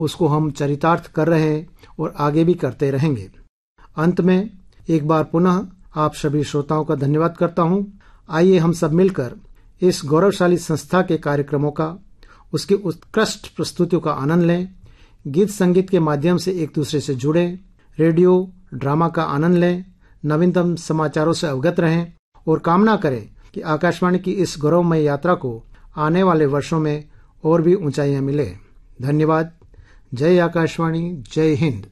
उसको हम चरितार्थ कर रहे हैं और आगे भी करते रहेंगे। अंत में एक बार पुनः आप सभी श्रोताओं का धन्यवाद करता हूं। आइए हम सब मिलकर इस गौरवशाली संस्था के कार्यक्रमों का, उसकी उत्कृष्ट प्रस्तुतियों का आनंद लें, गीत संगीत के माध्यम से एक दूसरे से जुड़ें, रेडियो ड्रामा का आनंद लें, नवीनतम समाचारों से अवगत रहें और कामना करें कि आकाशवाणी की इस गौरवमय यात्रा को आने वाले वर्षों में और भी ऊंचाइयां मिले। धन्यवाद। जय आकाशवाणी, जय हिंद।